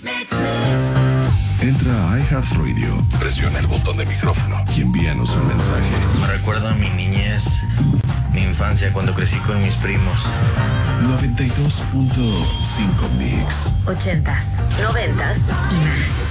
Entra a iHeartRadio, presiona el botón de micrófono y envíanos un mensaje. Me recuerda a mi niñez, mi infancia cuando crecí con mis primos. 92.5 Mix. 80s, 90s y más.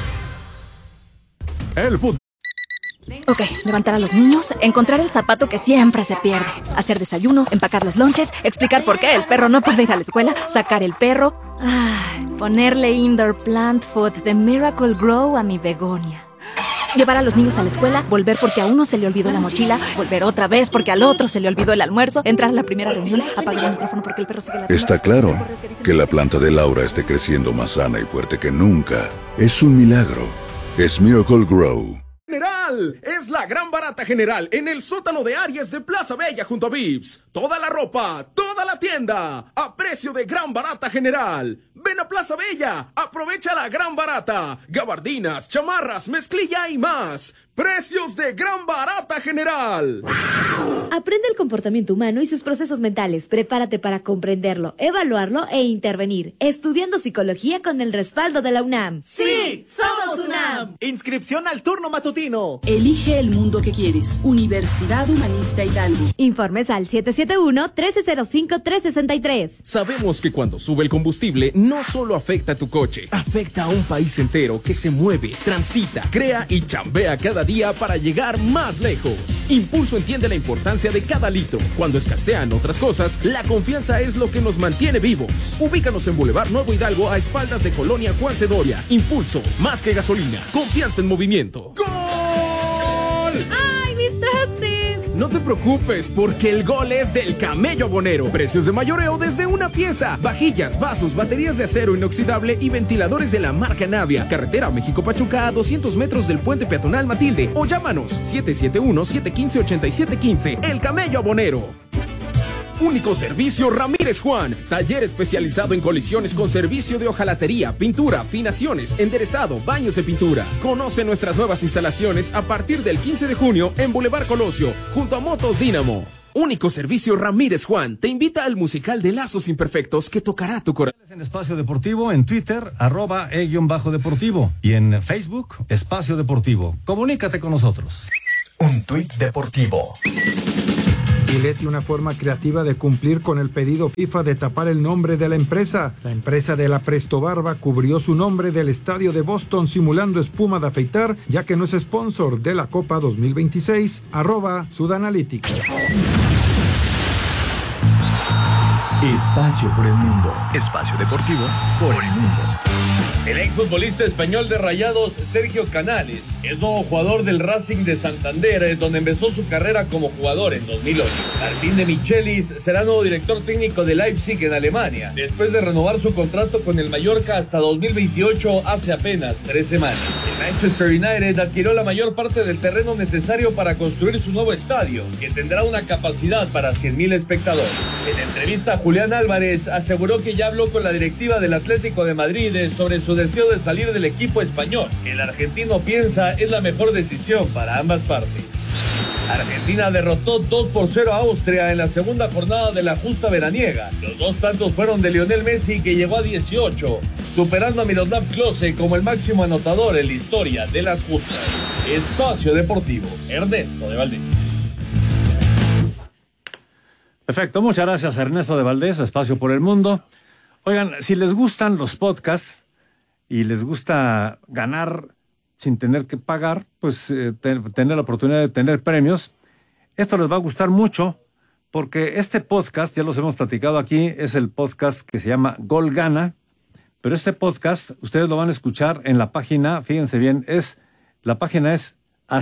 El fútbol. Ok, levantar a los niños, encontrar el zapato que siempre se pierde, hacer desayuno, empacar los lonches, explicar por qué el perro no puede ir a la escuela, sacar el perro, ponerle indoor plant food de Miracle Grow a mi begonia. Llevar a los niños a la escuela, volver porque a uno se le olvidó la mochila, volver otra vez porque al otro se le olvidó el almuerzo, entrar a la primera reunión, apagar el micrófono porque el perro sigue ladrando. Está claro que la planta de Laura esté creciendo más sana y fuerte que nunca. Es un milagro. Es Miracle Grow. General, es la gran barata general en el sótano de Aries de Plaza Bella junto a Vips. Toda la ropa, toda la tienda, a precio de gran barata general. Ven a Plaza Bella, aprovecha la gran barata. Gabardinas, chamarras, mezclilla y más. Precios de gran barata general. Aprende el comportamiento humano y sus procesos mentales. Prepárate para comprenderlo, evaluarlo e intervenir. Estudiando psicología con el respaldo de la UNAM. ¡Sí! ¡Somos UNAM! Inscripción al turno matutino. Elige el mundo que quieres. Universidad Humanista Hidalgo. Informes al 771-1305-363. Sabemos que cuando sube el combustible no solo afecta a tu coche, afecta a un país entero que se mueve, transita, crea y chambea cada día para llegar más lejos. Impulso entiende la importancia de cada litro. Cuando escasean otras cosas, la confianza es lo que nos mantiene vivos. Ubícanos en Boulevard Nuevo Hidalgo a espaldas de Colonia Juan Cedoria. Impulso, más que gasolina, confianza en movimiento. ¡Gol! ¡Ay, mis trastes! No te preocupes, porque el gol es del Camello Abonero. Precios de mayoreo desde una pieza. Vajillas, vasos, baterías de acero inoxidable y ventiladores de la marca Navia. Carretera México-Pachuca a 200 metros del puente peatonal Matilde. O llámanos 771-715-8715. El Camello Abonero. Único servicio Ramírez Juan. Taller especializado en colisiones con servicio de hojalatería, pintura, afinaciones, enderezado, baños de pintura. Conoce nuestras nuevas instalaciones a partir del 15 de junio en Boulevard Colosio, junto a Motos Dínamo. Único servicio Ramírez Juan te invita al musical de Lazos Imperfectos que tocará tu corazón. En Espacio Deportivo, en Twitter, @e_deportivo y en Facebook, Espacio Deportivo. Comunícate con nosotros. Un tuit deportivo. Gillette, una forma creativa de cumplir con el pedido FIFA de tapar el nombre de la empresa. La empresa de la Presto Barba cubrió su nombre del estadio de Boston simulando espuma de afeitar, ya que no es sponsor de la Copa 2026. @Sudanalítica. Espacio por el mundo. Espacio deportivo por el mundo. El exfutbolista español de Rayados, Sergio Canales, es nuevo jugador del Racing de Santander, donde empezó su carrera como jugador en 2008. Martín de Michelis será nuevo director técnico de Leipzig en Alemania, después de renovar su contrato con el Mallorca hasta 2028 hace apenas 3 semanas. El Manchester United adquirió la mayor parte del terreno necesario para construir su nuevo estadio, que tendrá una capacidad para 100,000 espectadores. En entrevista, Julián Álvarez aseguró que ya habló con la directiva del Atlético de Madrid sobre su deseo de salir del equipo español. El argentino piensa es la mejor decisión para ambas partes. Argentina derrotó 2-0 a Austria en la segunda jornada de la justa veraniega. Los 2 tantos fueron de Lionel Messi, que llegó a 18, superando a Miroslav Klose como el máximo anotador en la historia de las justas. Espacio Deportivo, Ernesto de Valdés. Perfecto, muchas gracias Ernesto de Valdés, Espacio por el Mundo. Oigan, si les gustan los podcasts y les gusta ganar sin tener que pagar, pues tener la oportunidad de tener premios, esto les va a gustar mucho, porque este podcast, ya los hemos platicado aquí, es el podcast que se llama Gol Gana, pero este podcast ustedes lo van a escuchar en la página, fíjense bien, la página es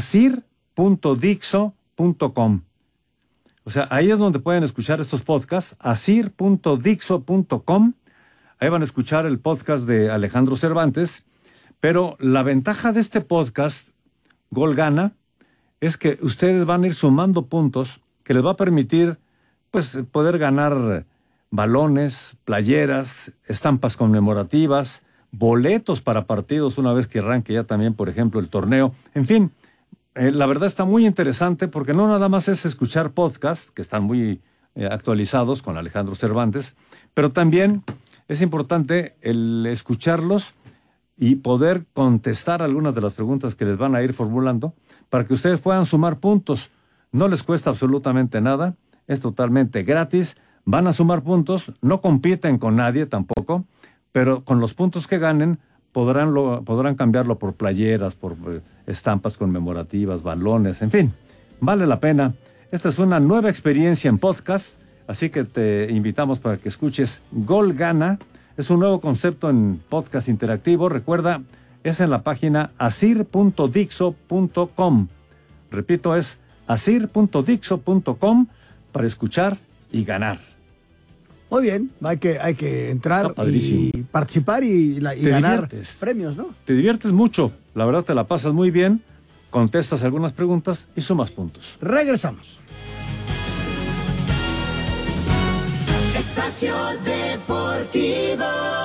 asir.dixo.com. O sea, ahí es donde pueden escuchar estos podcasts, asir.dixo.com. Ahí van a escuchar el podcast de Alejandro Cervantes, pero la ventaja de este podcast, Gol Gana, es que ustedes van a ir sumando puntos que les va a permitir, pues, poder ganar balones, playeras, estampas conmemorativas, boletos para partidos una vez que arranque ya también, por ejemplo, el torneo. En fin, la verdad está muy interesante porque no nada más es escuchar podcasts, que están muy actualizados con Alejandro Cervantes, pero también es importante el escucharlos y poder contestar algunas de las preguntas que les van a ir formulando para que ustedes puedan sumar puntos. No les cuesta absolutamente nada, es totalmente gratis, van a sumar puntos, no compiten con nadie tampoco, pero con los puntos que ganen podrán cambiarlo por playeras, por estampas conmemorativas, balones, en fin, vale la pena. Esta es una nueva experiencia en podcast, así que te invitamos para que escuches Gol Gana. Es un nuevo concepto en podcast interactivo. Recuerda, es en la página asir.dixo.com. Repito, es asir.dixo.com para escuchar y ganar. Muy bien, hay que entrar y participar y ganar premios, ¿no? Te diviertes mucho, la verdad te la pasas muy bien, contestas algunas preguntas y sumas puntos. Regresamos. Espacio Deportivo.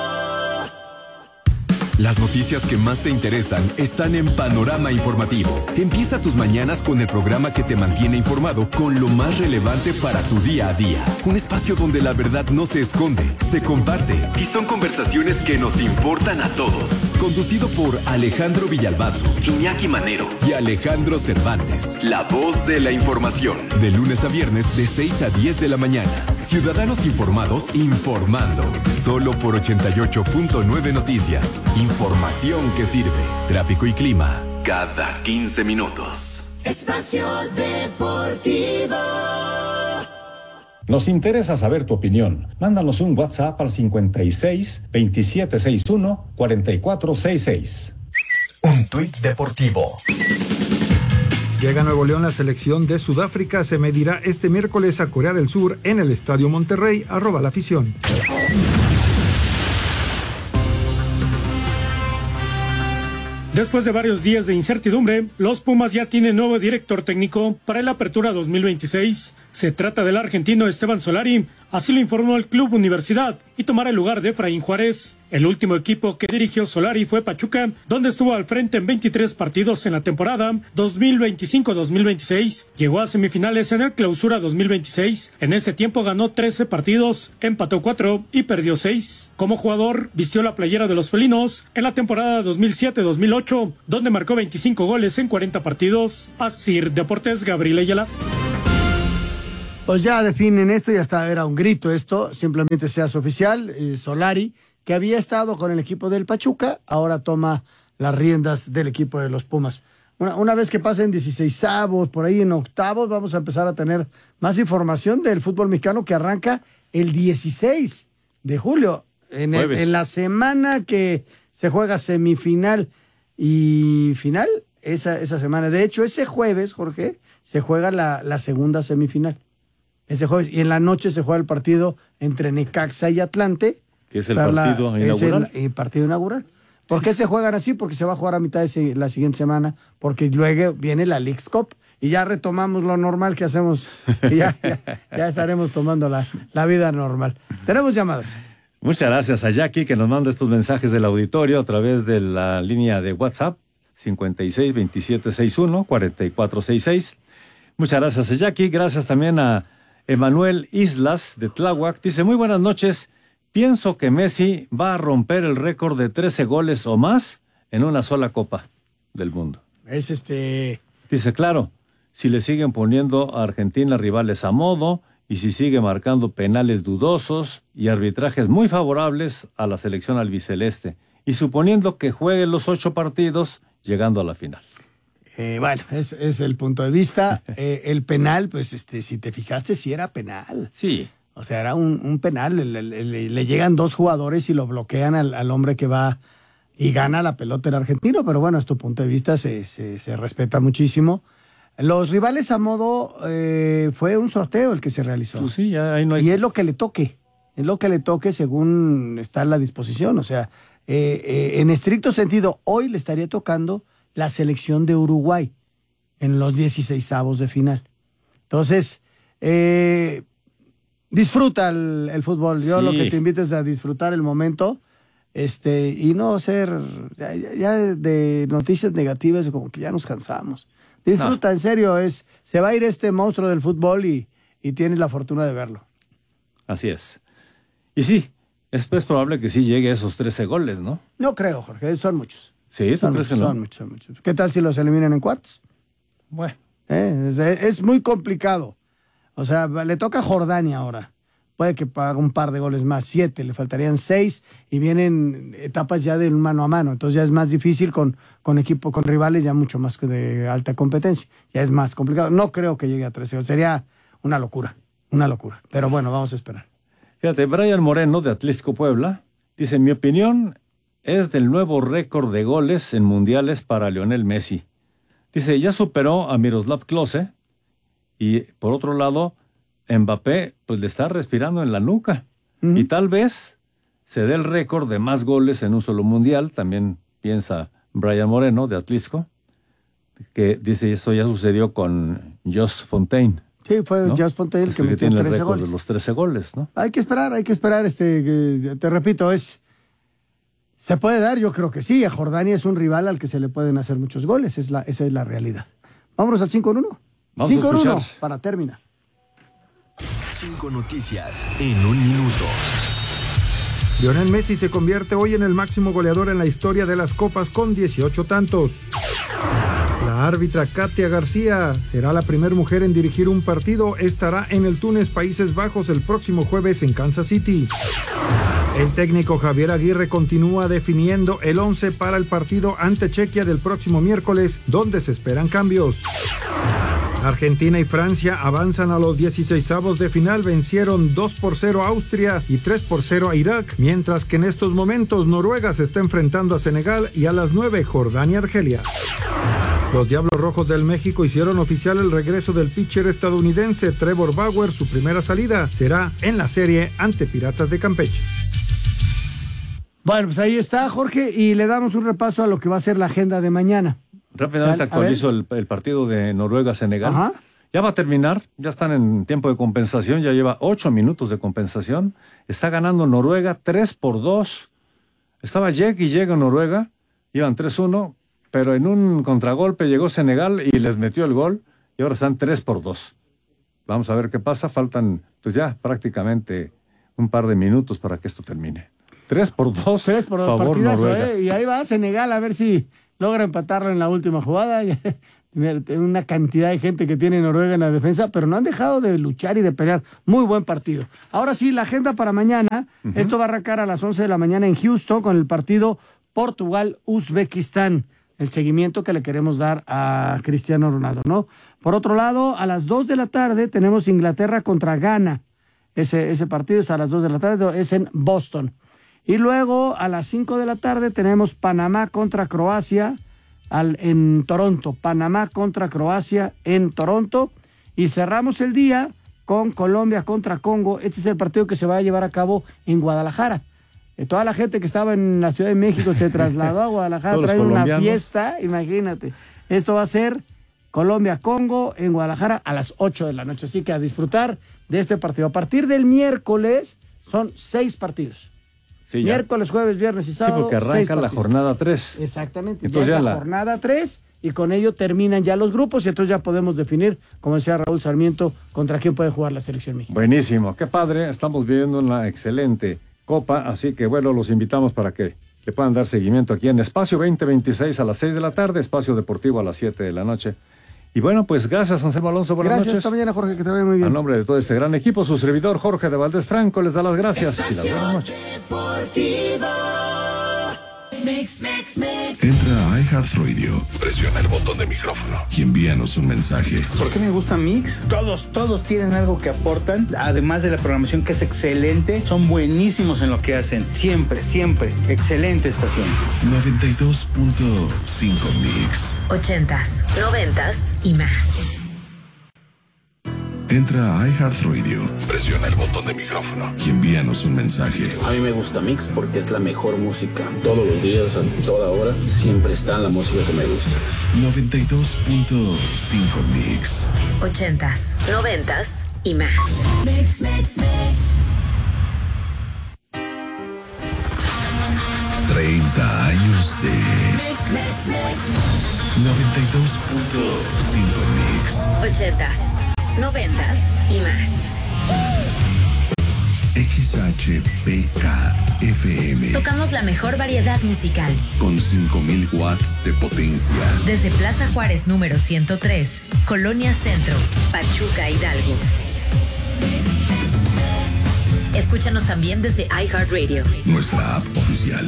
Las noticias que más te interesan están en Panorama Informativo. Empieza tus mañanas con el programa que te mantiene informado con lo más relevante para tu día a día. Un espacio donde la verdad no se esconde, se comparte y son conversaciones que nos importan a todos. Conducido por Alejandro Villalbazo, Iñaki Manero y Alejandro Cervantes. La voz de la información. De lunes a viernes de 6 a 10 de la mañana. Ciudadanos informados informando. Solo por 88.9 Noticias. Información que sirve. Tráfico y clima cada 15 minutos. Espacio Deportivo. Nos interesa saber tu opinión. Mándanos un WhatsApp al 56 2761 4466. Un tuit deportivo. Llega a Nuevo León la selección de Sudáfrica. Se medirá este miércoles a Corea del Sur en el Estadio Monterrey. @la afición. Después de varios días de incertidumbre, los Pumas ya tienen nuevo director técnico para la Apertura 2026. Se trata del argentino Esteban Solari, así lo informó el Club Universidad, y tomará el lugar de Efraín Juárez. El último equipo que dirigió Solari fue Pachuca, donde estuvo al frente en 23 partidos en la temporada 2025-2026. Llegó a semifinales en el Clausura 2026. En ese tiempo ganó 13 partidos, empató 4 y perdió 6. Como jugador, vistió la playera de los felinos en la temporada 2007-2008, donde marcó 25 goles en 40 partidos. Asir Deportes, Gabriel Ayala. Pues ya definen esto, ya hasta era un grito esto, simplemente se hace oficial. Solari, que había estado con el equipo del Pachuca, ahora toma las riendas del equipo de los Pumas. Una vez que pasen 16avos, por ahí en octavos, vamos a empezar a tener más información del fútbol mexicano que arranca el 16 de julio, en la semana que se juega semifinal y final, esa semana. De hecho, ese jueves, Jorge, se juega la segunda semifinal. Ese jueves, y en la noche se juega el partido entre Necaxa y Atlante. Que es el partido inaugural. Es el partido inaugural. ¿Por qué se juegan así? Porque se va a jugar a mitad de la siguiente semana, porque luego viene la Leagues Cup y ya retomamos lo normal que hacemos. Y ya estaremos tomando la vida normal. Tenemos llamadas. Muchas gracias a Jackie, que nos manda estos mensajes del auditorio a través de la línea de WhatsApp 56 27 61 44 66. Muchas gracias a Jackie. Gracias también a Emanuel Islas de Tláhuac. Dice: muy buenas noches. Pienso que Messi va a romper el récord de 13 goles o más en una sola Copa del Mundo. Dice: claro, si le siguen poniendo a Argentina rivales a modo y si sigue marcando penales dudosos y arbitrajes muy favorables a la selección albiceleste, y suponiendo que juegue los 8 partidos llegando a la final. Bueno, es el punto de vista. El penal, pues, si te fijaste, sí era penal. Sí. O sea, era un penal. Le llegan 2 jugadores y lo bloquean al hombre que va y gana la pelota el argentino. Pero bueno, es tu punto de vista, se respeta muchísimo. Los rivales a modo fue un sorteo el que se realizó. Pues sí, ya ahí no hay... Y es lo que le toque. Es lo que le toque según está en la disposición. O sea, en estricto sentido, hoy le estaría tocando la selección de Uruguay en los 16avos de final. Entonces, disfruta el fútbol. Yo lo que te invito es a disfrutar el momento y no ser ya de noticias negativas, como que ya nos cansamos. Disfruta, en serio, se va a ir este monstruo del fútbol y tienes la fortuna de verlo. Así es. Y sí, Es pues probable que sí llegue a esos 13 goles, ¿no? No creo, Jorge, son muchos. Sí, ¿tú crees que no? Son muchos. ¿Qué tal si los eliminan en cuartos? Bueno. Es muy complicado. O sea, le toca a Jordania ahora. Puede que pague un par de goles más, 7, le faltarían 6 y vienen etapas ya de mano a mano. Entonces ya es más difícil con rivales ya mucho más de alta competencia. Ya es más complicado. No creo que llegue a 13. Sería una locura. Pero bueno, vamos a esperar. Fíjate, Brian Moreno de Atlisco Puebla dice, mi opinión es del nuevo récord de goles en mundiales para Lionel Messi. Dice, ya superó a Miroslav Klose y por otro lado, Mbappé pues le está respirando en la nuca. Y tal vez se dé el récord de más goles en un solo mundial, también piensa Brian Moreno de Atlisco, que dice eso ya sucedió con Jos Fontaine. Sí, fue ¿no? Jos Fontaine el que metió tiene 13 el récord goles. De los 13 goles, ¿no? Hay que esperar, te repito, ¿se puede dar? Yo creo que sí. A Jordania es un rival al que se le pueden hacer muchos goles, esa es la realidad. Vámonos al 5 en 1. 5 en 1 para terminar. 5 noticias en un minuto. Lionel Messi se convierte hoy en el máximo goleador en la historia de las copas con 18 tantos. La árbitra Katia García será la primera mujer en dirigir un partido. Estará en el Túnez, Países Bajos, el próximo jueves en Kansas City. El técnico Javier Aguirre continúa definiendo el 11 para el partido ante Chequia del próximo miércoles, donde se esperan cambios. Argentina y Francia avanzan a los 16avos de final, vencieron 2-0 a Austria y 3-0 a Irak, mientras que en estos momentos Noruega se está enfrentando a Senegal y a las 9 Jordania y Argelia. Los Diablos Rojos del México hicieron oficial el regreso del pitcher estadounidense Trevor Bauer. Su primera salida será en la serie ante Piratas de Campeche. Bueno, pues ahí está, Jorge, y le damos un repaso a lo que va a ser la agenda de mañana. Rápidamente actualizo el partido de Noruega-Senegal. Ajá. Ya va a terminar, ya están en tiempo de compensación, ya lleva 8 minutos de compensación. Está ganando Noruega 3-2. Estaba llega Noruega, iban 3-1, pero en un contragolpe llegó Senegal y les metió el gol y ahora están 3-2. Vamos a ver qué pasa, faltan pues ya prácticamente un par de minutos para que esto termine. 3-2, favor Noruega. Y ahí va Senegal a ver si logra empatarlo en la última jugada. Una cantidad de gente que tiene Noruega en la defensa, pero no han dejado de luchar y de pelear. Muy buen partido. Ahora sí, la agenda para mañana. Esto va a arrancar a las 11 de la mañana en Houston con el partido Portugal-Uzbekistán. El seguimiento que le queremos dar a Cristiano Ronaldo, ¿no? Por otro lado, a las 2 de la tarde tenemos Inglaterra contra Ghana. Ese partido es a las 2 de la tarde, es en Boston. Y luego a las 5 de la tarde tenemos Panamá contra Croacia en Toronto. Panamá contra Croacia en Toronto. Y cerramos el día con Colombia contra Congo. Este es el partido que se va a llevar a cabo en Guadalajara. Toda la gente que estaba en la Ciudad de México se trasladó a Guadalajara a traer una fiesta. Imagínate. Esto va a ser Colombia-Congo en Guadalajara a las 8 de la noche. Así que a disfrutar de este partido. A partir del miércoles son 6 partidos. Sí, miércoles, jueves, viernes y sábado. Sí, porque arranca la jornada 3. Exactamente. Entonces ya la jornada 3 y con ello terminan ya los grupos y entonces ya podemos definir, como decía Raúl Sarmiento, contra quién puede jugar la selección mexicana. Buenísimo, qué padre. Estamos viviendo una excelente Copa, así que bueno, los invitamos para que le puedan dar seguimiento aquí en Espacio 2026 a las 6 de la tarde, Espacio Deportivo a las 7 de la noche. Y bueno, pues gracias, Anselmo Alonso, buenas noches. Gracias, esta mañana, Jorge, que te vaya muy bien. A nombre de todo este gran equipo, su servidor Jorge de Valdés Franco les da las gracias y las buenas noches. Entra a iHeartRadio, presiona el botón de micrófono y envíanos un mensaje. ¿Por qué me gusta Mix? Todos tienen algo que aportan, además de la programación que es excelente, son buenísimos en lo que hacen, siempre, excelente estación. 92.5 Mix. 80s, 90s y más. Entra a iHeartRadio, presiona el botón de micrófono y envíanos un mensaje. A mí me gusta Mix porque es la mejor música. Todos los días, a toda hora, siempre está la música que me gusta. 92.5 Mix. 80s, 90s y más. Mix. 30 años de 92.5 Mix. 80s, 90s y más. XHPK-FM. Tocamos la mejor variedad musical. Con 5000 watts de potencia. Desde Plaza Juárez número 103, Colonia Centro, Pachuca, Hidalgo. Escúchanos también desde iHeartRadio. Nuestra app oficial.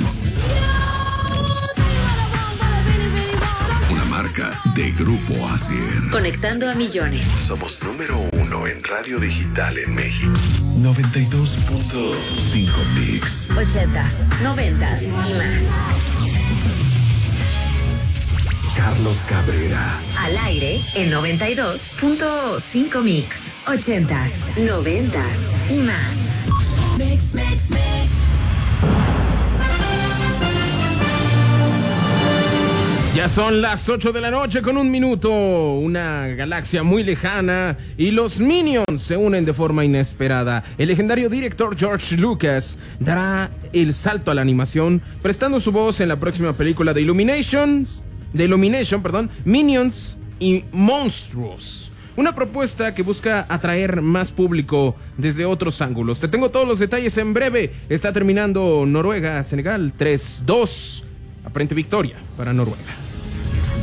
Una marca de Grupo Asier. Conectando a millones. Somos número 1 en radio digital en México. 92.5 Mix. 80s, 90s y más. Carlos Cabrera. Al aire en 92.5 Mix. 80s, 90s y más. Mix, mix, mix. Ya son las 8 de la noche con 1 minuto, una galaxia muy lejana y los Minions se unen de forma inesperada. El legendario director George Lucas dará el salto a la animación, prestando su voz en la próxima película de Illumination, Minions y Monstruos. Una propuesta que busca atraer más público desde otros ángulos. Te tengo todos los detalles en breve. Está terminando Noruega-Senegal 3-2. Aparente victoria para Noruega.